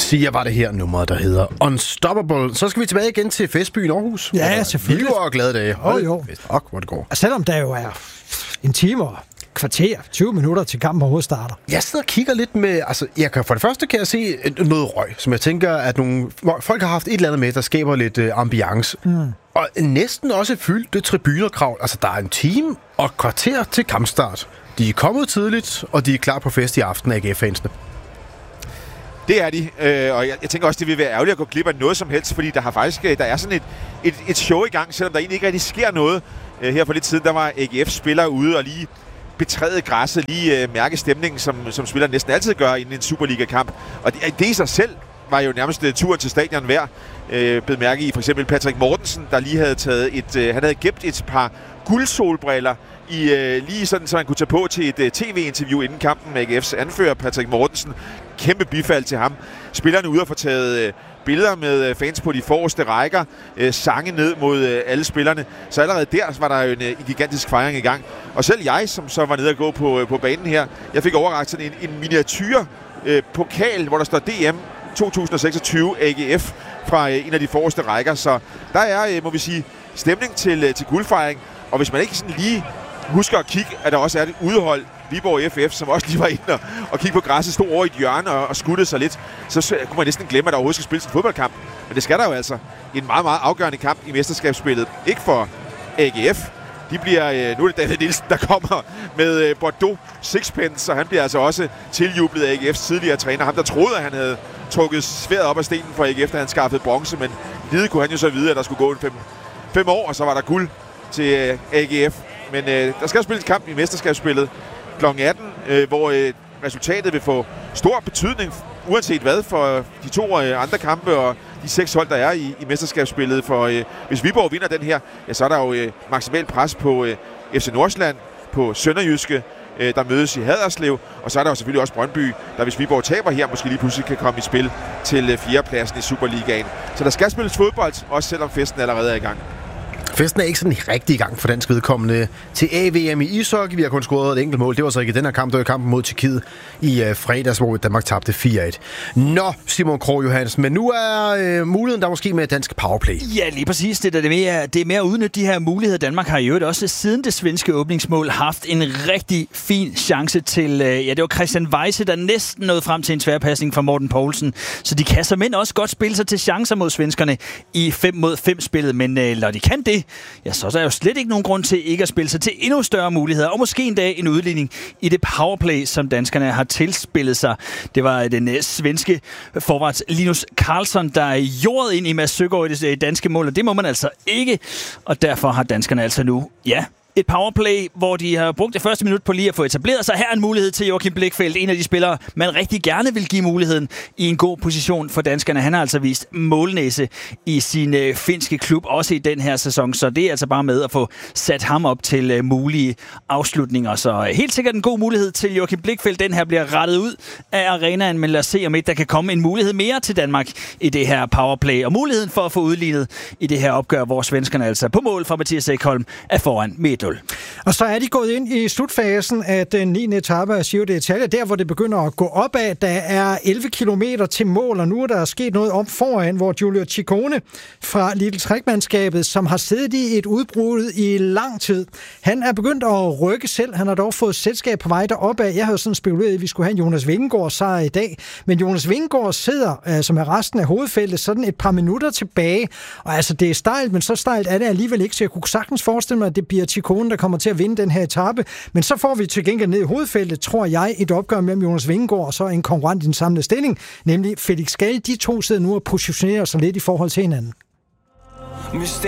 Sia var det her nummer, der hedder Unstoppable. Så skal vi tilbage igen til festbyen Aarhus. Ja, selvfølgelig. Vi var glade dage. Jo. Hvor det går. Og selvom der jo er en time og kvarter, 20 minutter til kampen overhovedet starter. Jeg sidder og kigger lidt med... Altså, for det første kan jeg se noget røg, som jeg tænker, at nogle folk har haft et eller andet med, der skaber lidt ambiance. Og næsten også fyldt tribunerkrav. Altså, der er en time og et kvarter til kampstart. De er kommet tidligt, og de er klar på fest i aften, AGF-fansene. Det er de, og jeg tænker også, det vil være ærgerligt at gå glip af noget som helst, fordi der er sådan et show i gang, selvom der egentlig ikke rigtig sker noget. Her for lidt siden, der var AGF-spillere ude og lige betræde græsset, lige mærke stemningen, som spillere næsten altid gør inden en Superliga-kamp. Og det i sig selv var jo nærmest turen til stadion værd. Bed mærke i for eksempel Patrick Mortensen, der lige havde taget han havde gemt et par guldsolbriller lige sådan, så han kunne tage på til et tv-interview inden kampen med AGF's anfører Patrick Mortensen. Kæmpe bifald til ham. Spillerne ude og få taget billeder med fans på de forreste rækker, sange ned mod alle spillerne. Så allerede der var der jo en gigantisk fejring i gang. Og selv jeg, som så var nede og gå på banen her, jeg fik overrakt sådan en miniatyr pokal, hvor der står DM 2026 AGF fra en af de forreste rækker. Så der er, må vi sige, stemning til guldfejring. Og hvis man ikke sådan lige husker at kigge, at der også er et udehold, Viborg FF, som også lige var inde og kigge på græsset, stod over i et hjørne og skuttede sig lidt, så kunne man næsten glemme, at der overhovedet skal spilles en fodboldkamp. Men det skal der jo altså. En meget, meget afgørende kamp i mesterskabsspillet. Ikke for AGF. De bliver, nu er det David Nielsen, der kommer med Bordeaux Sixpence, og han bliver altså også tiljublet af AGF's tidligere træner. Ham, der troede, at han havde trukket sværdet op af stenen for AGF, da han skaffede bronze, men lide kunne han jo så vide, at der skulle gå en 5 år, og så var der guld til AGF. Men der skal spilles kamp i mesterskabsspillet kl. 18, hvor resultatet vil få stor betydning, uanset hvad, for de 2 andre kampe og de 6 hold, der er i mesterskabsspillet. For hvis Viborg vinder den her, ja, så er der jo maksimalt pres på FC Nordsjælland, på Sønderjyske, der mødes i Haderslev, og så er der jo selvfølgelig også Brøndby, der hvis Viborg taber her, måske lige pludselig kan komme i spil til 4. pladsen i Superligaen. Så der skal spilles fodbold, også selvom festen allerede er i gang. Festen er ikke sådan rigtig i gang for dansk vedkommende til AVM i ishockey. Vi har kun scoret et enkelt mål. Det var så ikke den her kamp. Det var kampen mod Tjekkiet i fredags, hvor Danmark tabte 4-1. Nå, Simon Krogh Johansen, men nu er muligheden der måske med dansk powerplay. Ja, lige præcis. Det er mere at udnytte de her muligheder. Danmark har jo også siden det svenske åbningsmål haft en rigtig fin chance til, det var Christian Weise, der næsten nåede frem til en tværpasning fra Morten Poulsen. Så de kan som også godt spille sig til chancer mod svenskerne i 5-mod-5-spillet, men når de kan det, ja, så er der jo slet ikke nogen grund til ikke at spille sig til endnu større muligheder, og måske en dag en udligning i det powerplay, som danskerne har tilspillet sig. Det var den svenske forwards Linus Karlsson, der jordede ind i Mads Søgaard i det danske mål, og det må man altså ikke, og derfor har danskerne altså nu, et powerplay, hvor de har brugt det første minut på lige at få etableret sig. Her er en mulighed til Joachim Blichfeldt, en af de spillere, man rigtig gerne vil give muligheden i en god position for danskerne. Han har altså vist målnæse i sin finske klub, også i den her sæson, så det er altså bare med at få sat ham op til mulige afslutninger. Så helt sikkert en god mulighed til Joachim Blichfeldt. Den her bliver rettet ud af arenaen, men lad os se om ikke der kan komme en mulighed mere til Danmark i det her powerplay. Og muligheden for at få udlignet i det her opgør, hvor svenskerne altså på mål fra Mathias Ekholm er foran med 1-0. Og så er de gået ind i slutfasen af den 9. etape af Giro d'Italia, der hvor det begynder at gå opad. Der er 11 kilometer til mål, og nu er der sket noget om foran, hvor Giulio Ciccone fra Lidl Trækmandskabet, som har siddet i et udbrud i lang tid, han er begyndt at rykke selv. Han har dog fået selskab på vej deropad. Jeg havde sådan spekuleret, at vi skulle have en Jonas Vingegaard sejr i dag, men Jonas Vingegaard sidder, som er resten af hovedfeltet, sådan et par minutter tilbage, og altså det er stejlt, men så stejlt er det alligevel ikke, så jeg kunne sagtens forestille mig, at det bliver Ciccone, der kommer til at vinde den her etape. Men så får vi til gengæld ned i hovedfeltet, tror jeg, et opgør mellem Jonas Vingegaard og så en konkurrent i den samlede stilling, nemlig Felix Gall. De 2 sidder nu og positionerer sig lidt i forhold til hinanden.